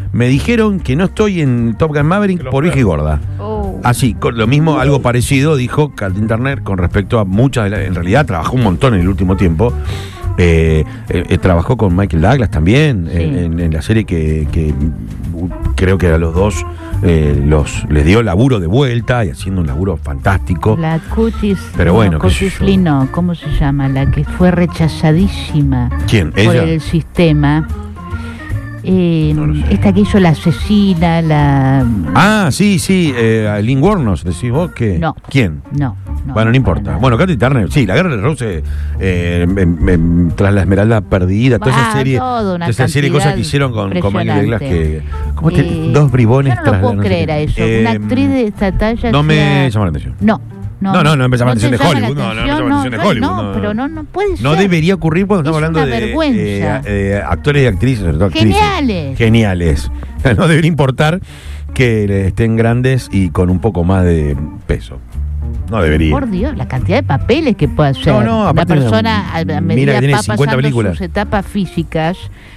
Me dijeron que no estoy en Top Gun Maverick por vieja y gorda. Así, lo mismo, algo parecido dijo Kathleen Turner con respecto a muchas en realidad trabajó un montón en el último tiempo. Trabajó con Michael Douglas también, sí, en la serie que creo que a los dos les dio laburo de vuelta y haciendo un laburo fantástico. La Curtis, pero bueno, Curtis Lee, no, ¿cómo se llama? La que fue rechazadísima. ¿Quién? Por ¿Ella? el sistema. No lo sé. Esta que hizo La Asesina, la... Ah, sí, Lynn Wornos, decís vos que... No. ¿Quién? No. Bueno, no importa. Bueno, Katy Turner, sí, La Guerra de las Roses, tras la Esmeralda Perdida, toda esa serie de cosas que hicieron con Michael Douglas, que... ¿Cómo dos bribones yo no lo puedo creer a eso. Una actriz de esta talla... No me llama la atención. No me llama la atención de Hollywood. No me llama la atención de Hollywood. No, pero no puede ser. No debería ocurrir cuando estamos hablando de actores y actrices, sobre todo actrices. Geniales. No debería importar que estén grandes y con un poco más de peso. No debería. Por Dios, la cantidad de papeles que puede hacer una persona a medida que va pasando sus etapas físicas,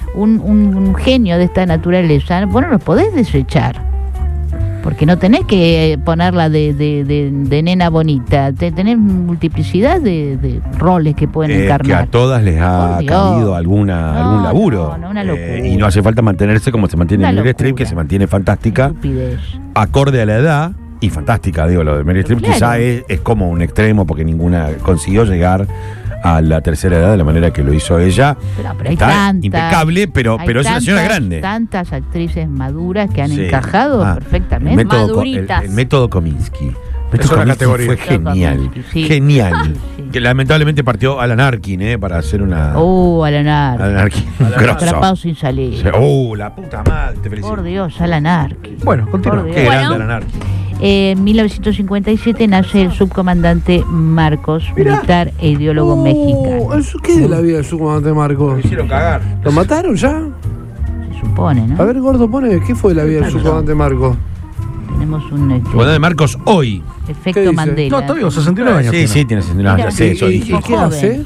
un genio de esta naturaleza, vos no lo podés desechar. Porque no tenés que ponerla de nena bonita, tenés multiplicidad de roles que pueden encarnar. Que a todas les ha caído algún laburo. Una locura. Y no hace falta mantenerse como se mantiene Meryl Streep, que se mantiene fantástica, acorde a la edad, y fantástica, digo, lo de Meryl Streep quizá es como un extremo, porque ninguna consiguió llegar a la tercera edad de la manera que lo hizo ella. Pero está impecable, pero es una señora grande. Tantas actrices maduras que han encajado perfectamente. El método Kominsky. Es una categoría. Fue genial. Sí. Genial. Sí. Que lamentablemente partió Alan Arkin, para hacer una... Alan Arkin. Atrapado sin salir. La puta madre, te felicito. Por Dios, Alan Arkin. Bueno, continúa. Qué grande Alan Arkin. En 1957 nace el subcomandante Marcos, militar e ideólogo mexicano. ¿Qué de la vida del subcomandante Marcos? Lo hicieron cagar. ¿Lo mataron ya? Se supone, ¿no? A ver, Gordo, ¿qué fue de la vida del subcomandante Marcos? Tenemos un... Subcomandante Marcos hoy. Efecto Mandela. No, todavía 69 años. Sí, tiene 69 años. Eso dije. ¿Y qué hace?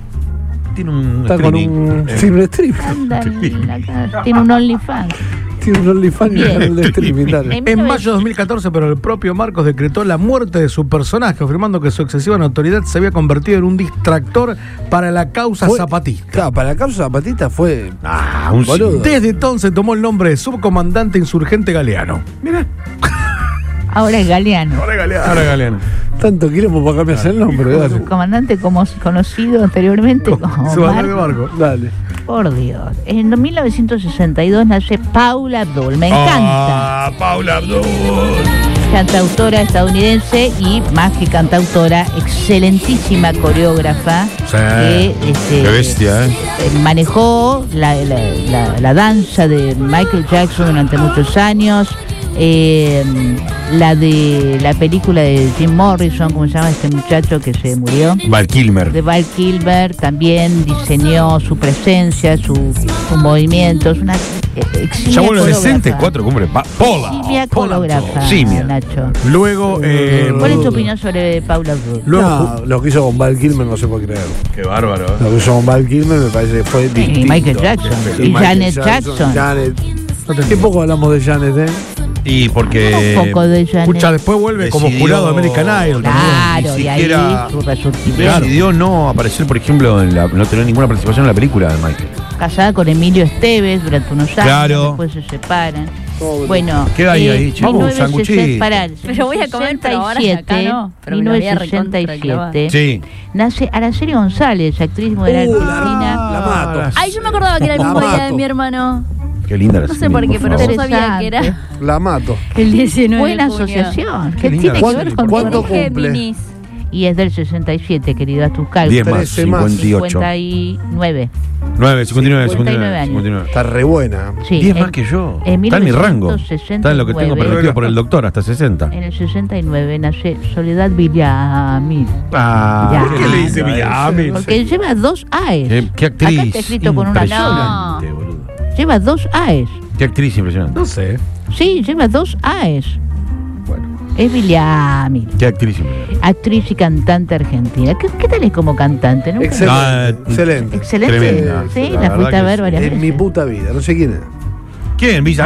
Tiene un Está con un film stream. Tiene un OnlyFans. Tiene un OnlyFans y un canal de streaming. En mayo de 2014, pero el propio Marcos decretó la muerte de su personaje, afirmando que su excesiva notoriedad se había convertido en un distractor para la causa zapatista. Claro, para la causa zapatista fue... un boludo. Desde entonces tomó el nombre de subcomandante insurgente Galeano. Mirá. Ahora es Galeano. Ahora Galeano. Tanto queremos para cambiarse el nombre. Su comandante conocido anteriormente como subcomandante Marcos. Dale. Por Dios. En 1962 nace Paula Abdul. Me encanta. Paula Abdul. Cantautora estadounidense y más que cantautora, excelentísima coreógrafa. Sí. Qué bestia, manejó la danza de Michael Jackson durante muchos años. La de la película de Jim Morrison, ¿cómo se llama este muchacho que se murió? Val Kilmer. De Val Kilmer, también diseñó su presencia, sus movimientos, una eximia ya decente, coreógrafa. 4 cumbres. Eximia coreógrafa, Nacho. Luego, ¿cuál es tu opinión sobre Paula Abdul? No, lo que hizo con Val Kilmer no se puede creer. Qué bárbaro. Lo que hizo con Val Kilmer me parece que fue distinto. Y Michael Jackson. Y Janet Jackson. Qué poco hablamos de Janet, Y porque... Un poco de Janet. Escucha, después vuelve como jurado de American Idol. Claro, y ahí su resurgimiento. Decidió no aparecer, por ejemplo, no tener ninguna participación en la película de Michael. Casada con Emilio Esteves durante unos años, claro. Después se separan. Bueno, queda ahí, chicos, un sanguchito. Pero voy a comer, pero ahora acá no. 1967. Sí. Nace Araceli González, actriz modelo argentina. La mato. Ay, yo me acordaba que era el mismo día de mi hermano. Qué linda la No sé por qué, pero yo sabía que era la mato. el 19 Buena de junio. asociación. Qué ¿Qué linda tiene que ver con ¿Cuánto tu- cumple? Géminis. Y es del 67, querido, haz tus cálculos. 10 más, 13 más. 58. 59. 59. Está re buena. Sí, 10 más que yo. en Está en mi rango. Está en lo que tengo 1969. permitido por el doctor, hasta 60. En el 69 nace Soledad Villamil. Ah, ¿por qué le dice Villamil? Porque lleva 2 AES. Qué actriz. Acá está escrito con una impresionante, boludo. Lleva 2 AES. Qué actriz impresionante. No sé. Sí, lleva 2 AES. Bueno, Es Villamil. qué actriz impresionante. Actriz y cantante argentina. ¿Qué tal es como cantante? ¿Nunca? Excelente. Excelente. Excelente. Tremenda. Sí, La la fuiste verdad a ver que varias En veces. mi puta vida. No sé quién es. ¿Quién? Villa